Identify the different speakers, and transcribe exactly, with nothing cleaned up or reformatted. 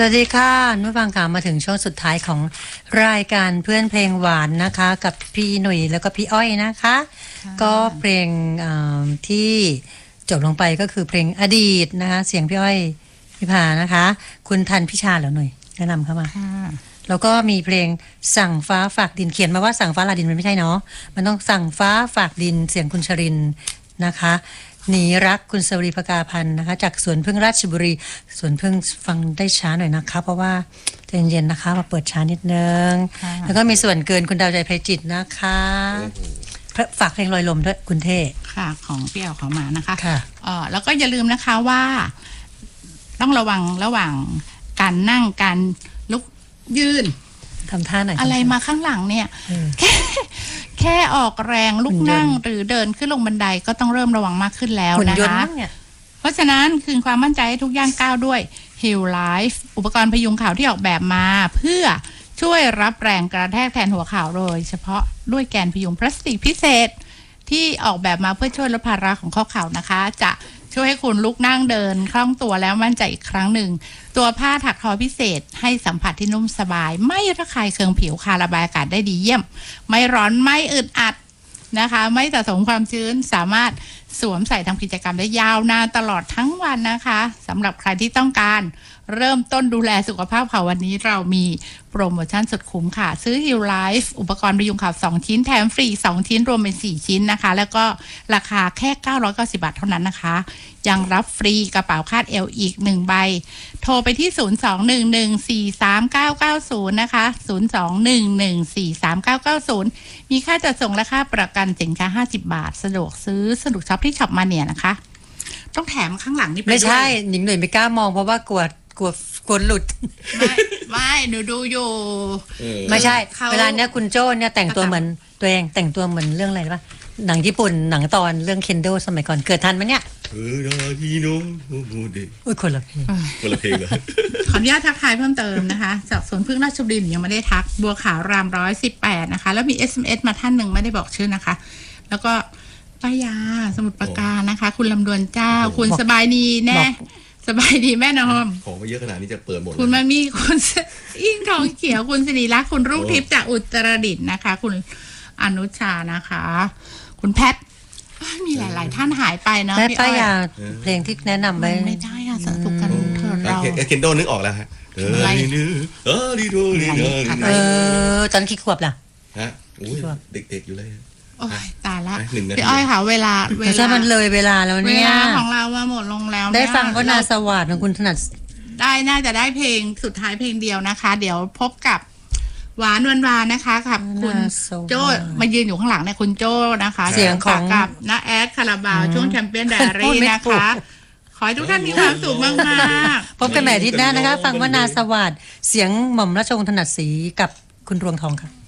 Speaker 1: วัสดีค่ะนุ้ยฟังค่ะมาถึงช่วงสุดท้ายของรายการเพื่อนเพลงหวานนะคะกับพี่หนุ่ยแล้วก็พี่อ้อยนะคะก็เพลงที่จบลงไปก็คือเพลงอดีตนะคะเสียงพี่อ้อยพี่พานะคะคุณทันพิชาเหรอหนุ่ยแนะนำเข้ามาแล้วก็มีเพลงสั่งฟ้าฝากดินเขียนมาว่าสั่งฟ้าลาดินมันไม่ใช่เนาะมันต้องสั่งฟ้าฝากดินเสียงคุณชรินนะคะหนีรักคุณสวรีภกาพันธ์นะคะจากสวนพึ่งราชบุรีสวนพึ่งฟังได้ช้าหน่อยนะคะเพราะว่าใจเย็นๆนะคะมาเปิดช้านิดนึงแล้วก็มีส่วนเกินคุณดาวใจไพจิตนะคะฝากเพลงลอยลมด้วยคุณเท่
Speaker 2: ค่ะของพี่แอลเขามานะคะ
Speaker 1: ค่ะ
Speaker 2: เออแล้วก็อย่าลืมนะคะว่าต้องระวังระหว่างการนั่งการลุกยืน
Speaker 1: ทำท่าไหน
Speaker 2: อะไรมาข้างหลังเนี่ยแค่แค่ออกแรงลุกนั่งหรือเดินขึ้นลงบันไดก็ต้องเริ่มระวังมากขึ้นแล้วนะคะเพราะฉะนั้นคืนความมั่นใจให้ทุกย่างก้าวด้วย Hill Life อุปกรณ์พยุงเข่าที่ออกแบบมาเพื่อช่วยรับแรงกระแทกแทนหัวเข่าโดยเฉพาะด้วยแกนพยุงพลาสติกพิเศษที่ออกแบบมาเพื่อช่วยลดภาระของข้อเข่านะคะจะช่วยให้คุณลุกนั่งเดินคล่องตัวแล้วมั่นใจอีกครั้งหนึ่งตัวผ้าถักทอพิเศษให้สัมผัสที่นุ่มสบายไม่ระคายเคืองผิวค่ะระบายอากาศได้ดีเยี่ยมไม่ร้อนไม่อึดอัดนะคะไม่สะสมความชื้นสามารถสวมใส่ทำกิจกรรมได้ยาวนานตลอดทั้งวันนะคะสำหรับใครที่ต้องการเริ่มต้นดูแลสุขภาพเข่าวันนี้เรามีโปรโมชั่นสุดคุ้มค่ะซื้อ Hill Life อุปกรณ์พยุงเข่าสองชิ้นแถมฟรีสองชิ้นรวมเป็นสี่ชิ้นนะคะแล้วก็ราคาแค่เก้าร้อยเก้าสิบบาทเท่านั้นนะคะยังรับฟรีกระเป๋าคาดเอวอีกหนึ่งใบโทรไปที่ศูนย์ สอง หนึ่ง หนึ่ง สี่ สาม เก้า เก้า ศูนย์นะคะศูนย์ สอง หนึ่ง หนึ่ง สี่ สาม เก้า เก้า ศูนย์มีค่าจัดส่งและค่าประกันสินค้าห้าสิบบาทสะดวกซื้อสะดวกช็อปที่ช็อปมาเนี่ยนะคะต้องแถมข้างหลังนี่
Speaker 1: ไม่ใช่หญิงหน่อยไม่กล้ามองเพราะว่ากลัวกลัวกลัวหลุด
Speaker 2: ไม่ไม่หนูดูอยู่
Speaker 1: ไม่ใช่เวลาเนี้ยคุณโจ้เนี่ยแต่งตัวเหมือนตัวเองแต่งตัวเหมือนเรื่องอะไรป่ะหนังญี่ปุ่นหนังตอนเรื่องเคนโดสมัยก่อนเกิดทันไหมเนี่ยเออดีโนโมเดอุ้ยคนละเพลง
Speaker 3: คนละเพลงเลย
Speaker 2: ขออนุญาตทักทายเพิ่มเติมนะคะจากสวนพึ่งราชบุรียังไม่ได้ทักบัวขาวรามร้อยสิบแปดนะคะแล้วมี เอส เอ็ม เอส มาท่านหนึ่งไม่ได้บอกชื่อนะคะแล้วก็ป้ายาสมุทรปราการนะคะคุณลำดวนเจ้าคุณสบายดีแน่สบายดีแม่นอม
Speaker 3: ของมาเยอะขนาดนี้จะเปิดหมด
Speaker 2: คุณมันมีคุณอิ่งทองเขียวคุณสิริรักษ์คุณรุ่งทิพย์จากอุตรดิตถ์นะคะคุณอนุชานะคะคุณแพทมีหลายๆท่านหายไปนะ
Speaker 1: พี่อ้อยเพลงที่แนะนำไป
Speaker 2: ไม่ได้อะสนุกกันเธอเรา
Speaker 3: เคนโดนึกออกแล้วฮะเออเออดีดูดี
Speaker 1: เออตอนกี่ขวบล่ะ
Speaker 3: ฮะอุ้ยเด็กๆอยู่เลย
Speaker 2: โอ้ยตายละพี่อ้อยค่ะเวลา
Speaker 1: เวลามันเลยเวลาแล้วเนี่ย
Speaker 2: เวลาของเรามาหมดลงแล้ว
Speaker 1: ได้ฟังก็นาสวัสดิ์ของคุณถนัด
Speaker 2: ได้น่าจะได้เพลงสุดท้ายเพลงเดียวนะคะเดี๋ยวพบกับหวานวันวานนะคะกับคุณโจ้มายืนอยู่ข้างหลังเนี่ยคุณโจ้นะคะ
Speaker 1: เสียงของ
Speaker 2: กับน้าแอดคาราบาวช่วงแชมเปี้ยนไดอารี่นะคะขอให้ทุกท่านมีความสุขมาก
Speaker 1: ๆพบกันใหม่อาทิตย์หน้านะคะฟังว่านาสวัสดิ์เสียงหม่อมราชวงศ์ถนัดศรีกับคุณรวงทองค่ะ